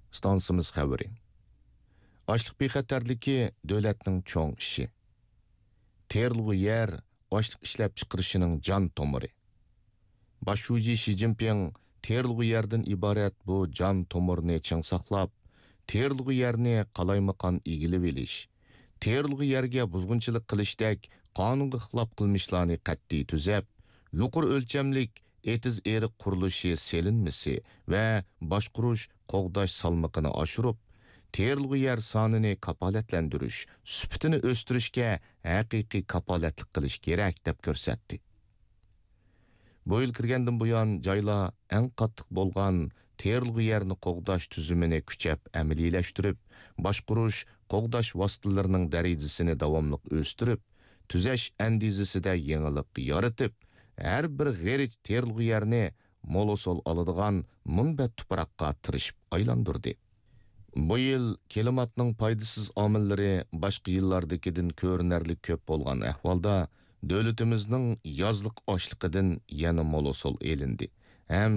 Stansımız xəbəri. Açlıq bexəterliki dövlətning çoğ işi. Terliği yer açlıq işləp çıqırışının can tomiri. Başşuji Xi Jinping terliği yerdən ibaret bu can tomirini çiң saqlap, terliği yerni qalaymaqan igilib elish, terliği yerga buzg'unchilik qilishdek qonunga xilof qilmishlarni qat'iy tuzab, yuqori o'lchamlik etiz eriq qurilishi selinmasi va boshqurish qo'g'dash salmoqini oshirib, terliği yer sonini kapolatlantirish, sifatini o'stirishga haqiqiy kapolatlik qilish kerak deb ko'rsatdi. Bu yil kirgandan buyon joylar eng qattiq bo'lgan terliği yerni qo'g'dash tuzumini kuchab amaliylashtirib, boshqurish qo'g'dash vositalarining darajasini davomli o'stirib, tuzash andizasida yangilik yaratib, har bir g'erich terliği yerni molosol oladigan munbat tuproqqa tirishib aylantirdi. Bu yil klimatning foydasiz omillari boshqa yillardagidan ko'rinarli ko'p bo'lgan ahvolda davlatimizning yozliq ochliqidan yana molosol elindi. Hem